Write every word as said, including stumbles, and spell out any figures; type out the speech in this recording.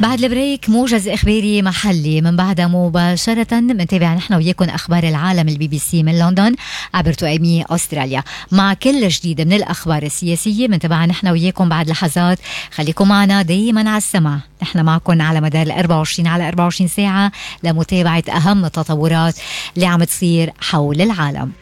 بعد البريك موجز إخباري محلي، من بعدها مباشرة منتابع نحن وياكم أخبار العالم البي بي سي من لندن عبر توأمي أستراليا، مع كل جديد من الأخبار السياسية منتابع نحن وياكم بعد لحظات. خليكم معنا دايما على السمع، نحن معكم على مدار الأربعة وعشرين على أربعة وعشرين ساعة لمتابعة أهم التطورات اللي عم تصير حول العالم.